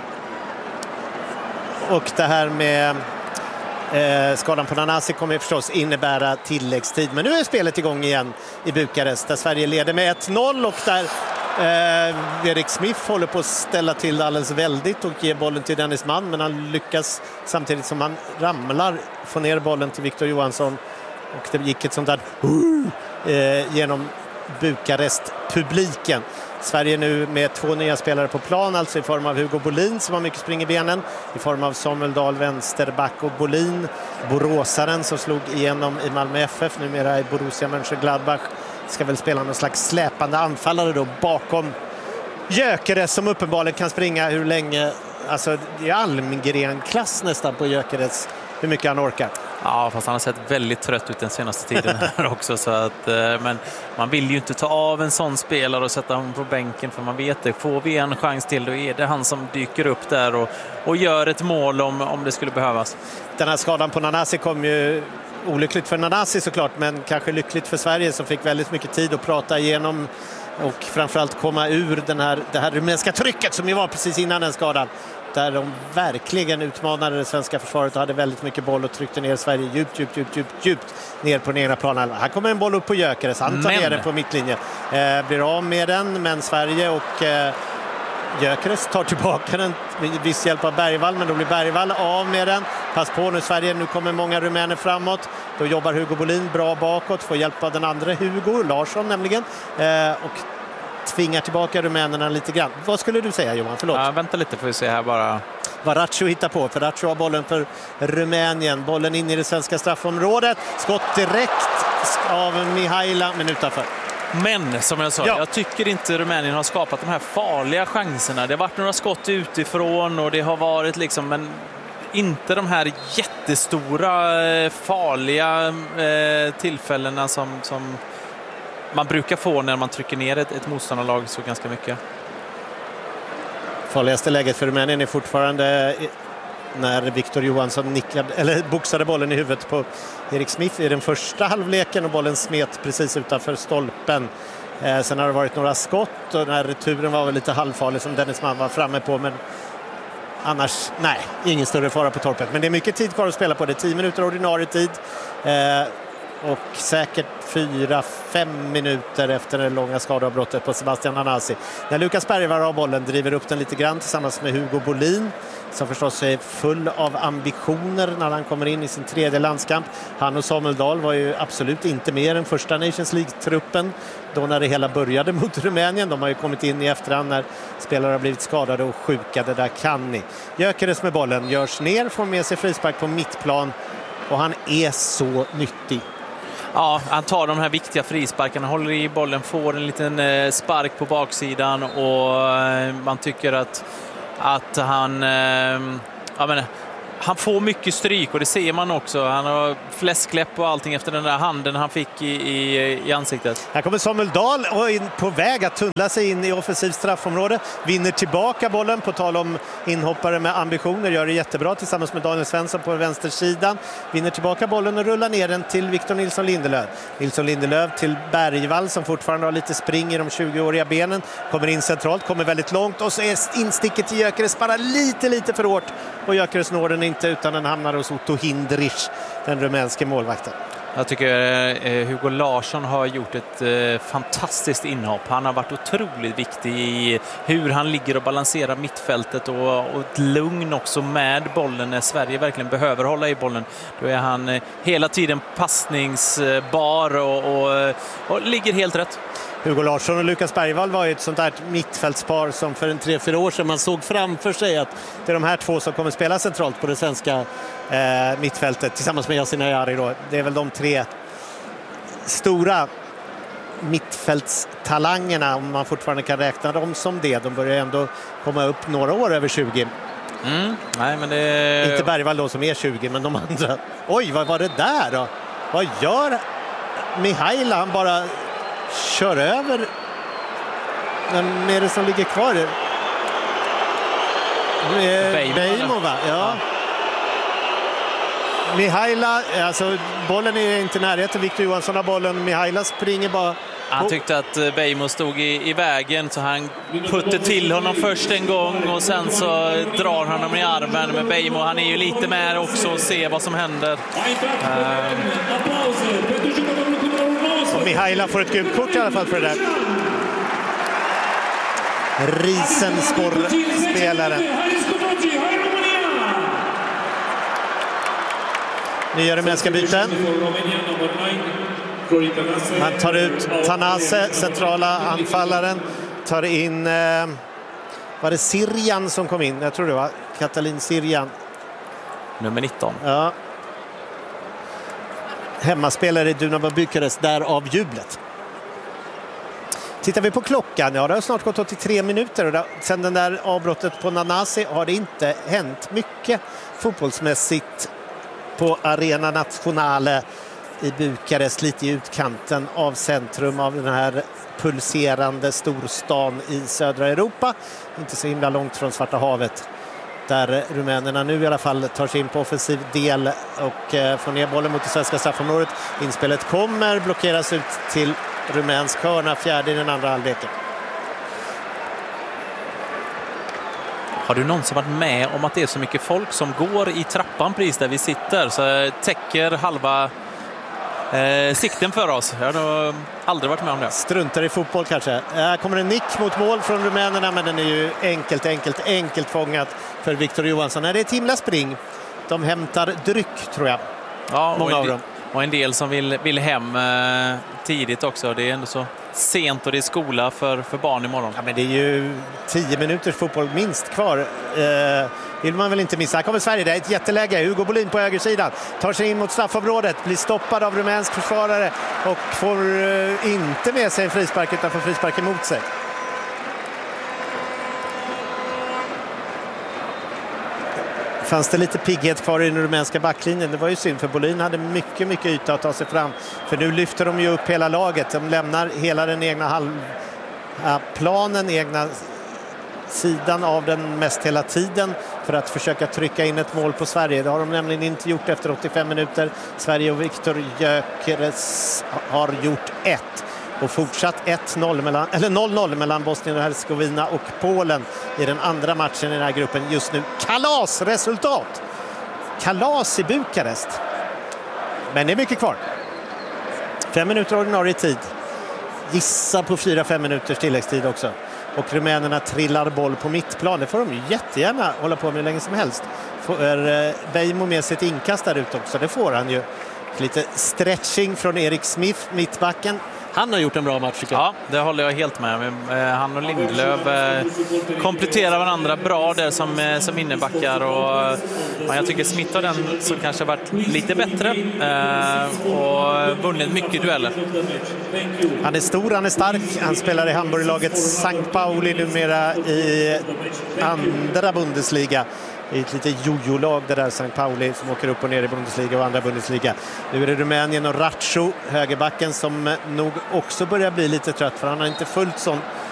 S3: Och det här med skadan på Nanasi kommer förstås innebära tilläggstid. Men nu är spelet igång igen i Bukarest, där Sverige leder med 1-0 och där Erik Smith håller på att ställa till alldeles väldigt och ger bollen till Dennis Mann, men han lyckas samtidigt som han ramlar få ner bollen till Victor Johansson, och det gick ett sånt där genom Bukarest-publiken. Sverige nu med 2 nya spelare på plan, alltså i form av Hugo Bolin som har mycket spring i benen, i form av Samuel Dahl vänsterback och Bolin, boråsaren som slog igenom i Malmö FF, numera i Borussia Mönchengladbach, ska väl spela någon slags släpande anfallare då bakom Gyökeres, som uppenbarligen kan springa hur länge. Alltså det är Almgren-klass nästan på Gyökeres, hur mycket han orkar.
S4: Ja, fast han har sett väldigt trött ut den senaste tiden här också. Så att, men man vill ju inte ta av en sån spelare och sätta honom på bänken, för man vet det. Får vi en chans till, då är det han som dyker upp där och gör ett mål om det skulle behövas.
S3: Den här skadan på Nanasi kom ju olyckligt för Nanasi såklart, men kanske lyckligt för Sverige som fick väldigt mycket tid att prata igenom och framförallt komma ur det här rumänska trycket som ju var precis innan den skadan, där de verkligen utmanade det svenska försvaret och hade väldigt mycket boll och tryckte ner Sverige djupt ner på den egna planen. Här kommer en boll upp på Gyökeres, han tar ner den på mittlinjen, blir av med den, men Sverige och Gyökeres tar tillbaka den med viss hjälp av Bergvall, men då blir Bergvall av med den. Pass på nu Sverige, nu kommer många rumäner framåt. Då jobbar Hugo Bolin bra bakåt, får hjälp av den andra Hugo Larsson nämligen. Och tvingar tillbaka rumänerna lite grann. Vad skulle du säga, Johan? Förlåt.
S4: Ja, vänta lite får vi se här bara.
S3: Vad Ratcho hittar på, för Ratcho har bollen för Rumänien. Bollen in i det svenska straffområdet. Skott direkt av Mihaila, men utanför.
S4: Men som jag sa, jag tycker inte Rumänien har skapat de här farliga chanserna. Det har varit några skott utifrån och det har varit liksom, men inte de här jättestora farliga tillfällena som man brukar få när man trycker ner ett motståndarlag så ganska mycket.
S3: Farligaste läget för Rumänien är fortfarande när Victor Johansson boxade bollen i huvudet på Erik Smith i den första halvleken och bollen smet precis utanför stolpen. Sen har det varit några skott och den här returen var väl lite halvfarlig som Dennis Mann var framme på, men annars, nej, ingen större fara på torpet. Men det är mycket tid kvar att spela på det. 10 minuter ordinarie tid. Och säkert 4-5 minuter efter det långa skadeavbrottet på Sebastian Nanasi. När Lukas Bergvall har bollen driver upp den lite grann tillsammans med Hugo Bolin, som förstås är full av ambitioner när han kommer in i sin tredje landskamp. Han och Samuel Dahl var ju absolut inte med i den första Nations League-truppen då när det hela började mot Rumänien. De har ju kommit in i efterhand när spelare har blivit skadade och sjuka. Det där kan ni. Gyökeres med bollen görs ner, får med sig frispark på mittplan och han är så nyttig.
S4: Ja, han tar de här viktiga frisparkarna, håller i bollen, får en liten spark på baksidan och man tycker att han han får mycket stryk och det ser man också. Han har fläskläpp och allting efter den där handen han fick i ansiktet.
S3: Här kommer Samuel Dahl och in på väg att tunnla sig in i offensivt straffområde. Vinner tillbaka bollen, på tal om inhoppare med ambitioner. Gör det jättebra tillsammans med Daniel Svensson på vänstersidan. Vinner tillbaka bollen och rullar ner den till Victor Nilsson Lindelöf. Nilsson Lindelöf till Bergvall som fortfarande har lite spring i de 20-åriga benen. Kommer in centralt, kommer väldigt långt och så är insticket till Gyökeres bara lite för hårt. Och Gyökeres når den inte utan den hamnar hos Otto Hindrich, den rumänske målvakten.
S4: Jag tycker Hugo Larsson har gjort ett fantastiskt inhopp. Han har varit otroligt viktig i hur han ligger och balanserar mittfältet och ett lugn också med bollen. När Sverige verkligen behöver hålla i bollen, då är han hela tiden passningsbar och ligger helt rätt.
S3: Hugo Larsson och Lukas Bergvall var ju ett sånt där mittfältspar som för en 3-4 år sedan man såg framför sig att det är de här två som kommer spela centralt på det svenska mittfältet tillsammans med Yasin Ayari då. Det är väl de tre stora mittfältstalangerna, om man fortfarande kan räkna dem som det. De börjar ändå komma upp några år över 20.
S4: Nej, men det...
S3: Inte Bergvall då som är 20, men de andra. Oj, vad var det där då? Vad gör Mihaila? Han bara kör över. Vem är det som ligger kvar? Beijmo, va? Ja. Mihaila, alltså bollen är inte närheten. Victor Johansson har bollen. Mihaila springer bara.
S4: Han tyckte att Beijmo stod i vägen, så han putte till honom först en gång och sen så drar han honom i armen. Men Beijmo, han är ju lite med också och ser vad som händer.
S3: Och Mihaila får ett gult kort i alla fall för det där. Risensporr-spelaren. Nya rumänska byten. Man tar ut Tanase, centrala anfallaren. Tar in, var det Sirjan som kom in? Jag tror det var Katalin Sirjan.
S4: Nummer 19.
S3: Ja. Hemmaspelare i Dynamo Bukarest, därav jublet. Tittar vi på klockan, ja, det har snart gått 83 minuter och sen den där avbrottet på Nanasi har det inte hänt mycket fotbollsmässigt på Arena Nationale i Bukarest, lite i utkanten av centrum av den här pulserande storstan i södra Europa. Inte så himla långt från Svarta havet, där rumänerna nu i alla fall tar sig in på offensiv del och får ner bollen mot det svenska straffområdet. Inspelet kommer, blockeras ut till rumänsk hörna, fjärde i den andra halvleken.
S4: Har du någonsin varit med om att det är så mycket folk som går i trappan precis där vi sitter, så täcker halva sikten för oss. Jag har nog aldrig varit med om det.
S3: Struntar i fotboll kanske. Här kommer en nick mot mål från rumänerna, men den är ju enkelt fångat för Victor Johansson. Det är ett himla spring. De hämtar dryck, tror jag.
S4: Ja,
S3: många av dem.
S4: Och en del som vill hem tidigt också. Det är ändå så sent och det är skola för barn imorgon.
S3: Ja, men det är ju 10 minuters fotboll minst kvar. Vill man väl inte missa. Här kommer Sverige, det är ett jätteläge. Hugo Bolin på högersidan tar sig in mot straffområdet, blir stoppad av rumänsk försvarare och får inte med sig en frispark utan får frispark emot sig. Fanns det lite pigghet kvar i den rumänska backlinjen. Det var ju synd, för Bolin hade mycket yta att ta sig fram. För nu lyfter de ju upp hela laget. De lämnar hela den egna planen, egna sidan av den mest hela tiden för att försöka trycka in ett mål på Sverige. Det har de nämligen inte gjort efter 85 minuter. Sverige och Viktor Gyökeres har gjort 1. Och fortsatt 0-0 mellan Bosnien och Hercegovina och Polen i den andra matchen i den här gruppen just nu. Kalasresultat! Kalas i Bukarest. Men det är mycket kvar. 5 minuter ordinarie tid. Gissa på 4-5 minuters tilläggstid också. Och rumänerna trillar boll på mittplan. Det får de ju jättegärna hålla på med hur länge som helst. Får Beijmo med sitt inkast där ute också. Det får han ju. Lite stretching från Erik Smith, mittbacken. Han har gjort en bra match, tycker jag.
S4: Ja, det håller jag helt med. Han och Lindelöf kompletterar varandra bra där som innebackar. Och jag tycker Smith har den som kanske varit lite bättre och vunnit mycket dueller.
S3: Han är stor, han är stark. Han spelar i Hamburglaget St. Pauli, numera i andra Bundesliga. I ett litet jojo-lag det där, St. Pauli, som åker upp och ner i Bundesliga och andra Bundesliga. Nu är det Rumänien och Ratcho, högerbacken, som nog också börjar bli lite trött, för han har inte fullt sån